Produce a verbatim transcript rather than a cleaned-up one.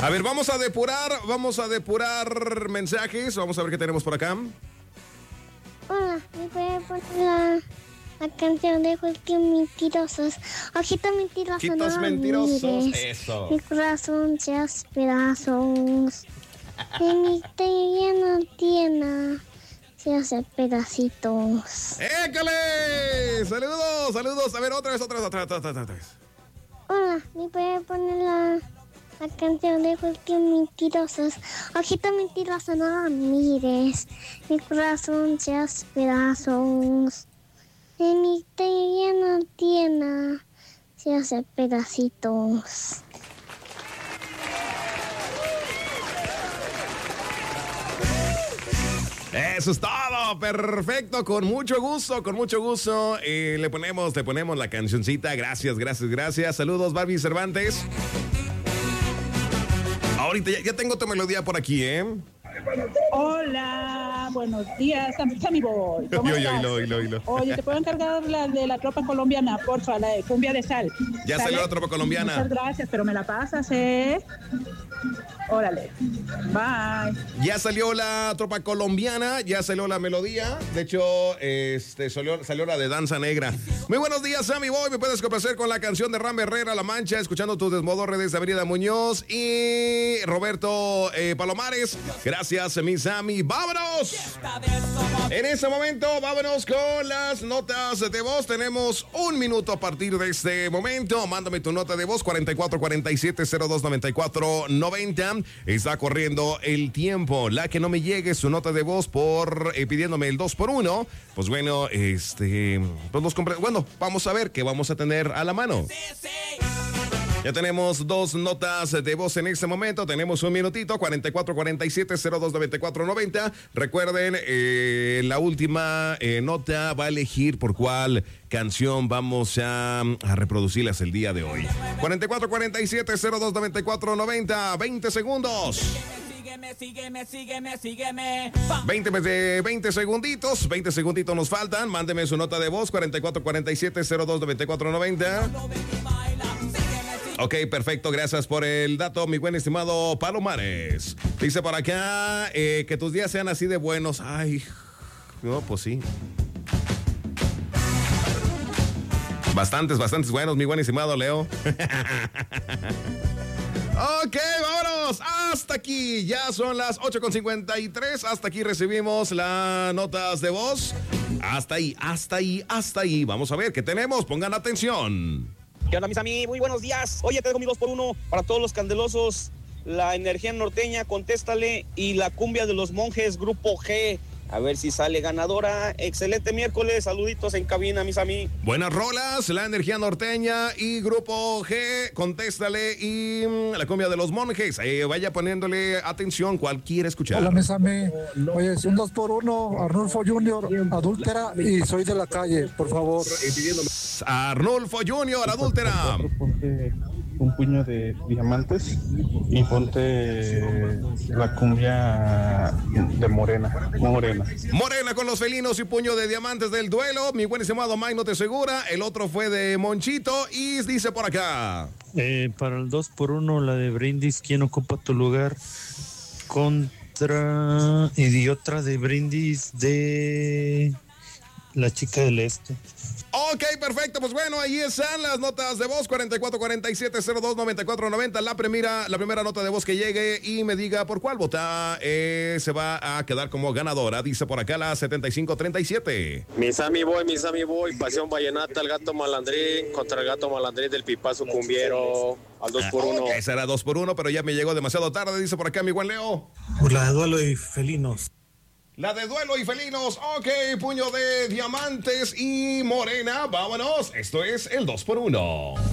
A ver, vamos a depurar, vamos a depurar mensajes. Vamos a ver qué tenemos por acá. Hola, ¿me puede poner la, la canción de Juegos Mentirosos? Ojitos mentirosos, Ojitos no mentirosos, mires. eso. Mi corazón se hace pedazos. Mi misterio no tiene, se hace pedacitos. ¡Écale! Saludos, saludos. A ver, otra vez, otra vez, otra vez, otra vez, otra vez. Hola, ¿me puede poner la, la canción de Juegos Mentirosos? Ojitos mentirosos, no la mires. Mi corazón se hace pedazos. Mi misterio no tiene, se hace pedacitos. Eso es todo, perfecto, con mucho gusto, con mucho gusto. Eh, le ponemos, le ponemos la cancioncita. Gracias, gracias, gracias. Saludos, Barbie Cervantes. Ahorita ya, ya tengo tu melodía por aquí, ¿eh? Hola, buenos días, Sammy Boy. ¿Cómo Yo, yo, estás? hilo, hilo, hilo. Oye, ¿te puedo encargar la de la tropa colombiana, porfa, la de cumbia de sal? Ya ¿Sale? salió la tropa colombiana. Muchas gracias, pero me la pasas, ¿eh? Órale, bye. Ya salió la tropa colombiana, ya salió la melodía. De hecho, este, salió, salió la de Danza Negra. Muy buenos días, Sammy Boy. Me puedes complacer con la canción de Ram Herrera, La Mancha, escuchando tus desmodorres desde Avenida Muñoz y Roberto eh, Palomares. Gracias, mi Sammy. ¡Vámonos! En este momento, vámonos con las notas de voz. Tenemos un minuto a partir de este momento. Mándame tu nota de voz, cuarenta y cuatro cuarenta y siete cero dos noventa y cuatro noventa. Está corriendo el tiempo. La que no me llegue su nota de voz por eh, pidiéndome el dos por uno, pues bueno, este, pues los compre- bueno, vamos a ver qué vamos a tener a la mano. Ya tenemos dos notas de voz en este momento. Tenemos un minutito, cuarenta y cuatro cuarenta y siete cero dos noventa y cuatro noventa. Recuerden, eh, la última eh, nota va a elegir por cuál canción vamos a, a reproducirlas el día de hoy. cuarenta y cuatro cuarenta y siete cero dos noventa y cuatro noventa. veinte segundos. Sígueme, sígueme, sígueme, sígueme. veinte, veinte segunditos, veinte segunditos nos faltan. Mándeme su nota de voz, cuarenta y cuatro cuarenta y siete cero dos noventa y cuatro noventa. Ok, perfecto, gracias por el dato, mi buen estimado Palomares. Dice por acá eh, que tus días sean así de buenos. Ay, no, pues sí. Bastantes, bastantes buenos, mi buen estimado Leo. Ok, vámonos. Hasta aquí. Ya son las ocho con cincuenta y tres. Hasta aquí recibimos las notas de voz. Hasta ahí, hasta ahí, hasta ahí. Vamos a ver qué tenemos. Pongan atención. ¿Qué onda, mis amigos? Muy buenos días. Oye, te dejo mi dos por uno para todos los candelosos. La energía norteña, contéstale. Y la cumbia de los monjes, Grupo G. A ver si sale ganadora. Excelente miércoles. Saluditos en cabina, mis amigos. Buenas rolas, la energía norteña y Grupo G, contéstale y mm, la cumbia de los monjes. Eh, vaya poniéndole atención, cual quiera escuchar. Hola, mis amigos. Oye, es un dos por uno, Arnulfo Junior, adúltera y soy de la calle, por favor. Arnulfo Junior, adúltera. Ponte un puño de diamantes y ponte la cumbia de Morena, Morena. Morena con los felinos y puño de diamantes del duelo. Mi buen estimado Mike no te segura. El otro fue de Monchito y dice por acá. Eh, para el dos por uno, la de Brindis, ¿quién ocupa tu lugar? Contra... Y otra de Brindis de... La chica del este. Ok, perfecto. Pues bueno, ahí están las notas de voz. cuarenta y cuatro cuarenta y siete cero dos noventa y cuatro noventa. La primera, la primera nota de voz que llegue y me diga por cuál vota eh, se va a quedar como ganadora. Dice por acá la setenta y cinco treinta y siete. Mis Sammy Boy, mis Sammy Boy, Pasión Vallenata, el gato malandrín contra el gato malandrín del Pipazo Cumbiero. Al dos por uno. Esa era dos por uno, pero ya me llegó demasiado tarde. Dice por acá mi buen Leo. Por la de duelo y felinos. La de duelo y felinos. Ok, puño de diamantes y Morena. Vámonos. Esto es el dos por uno.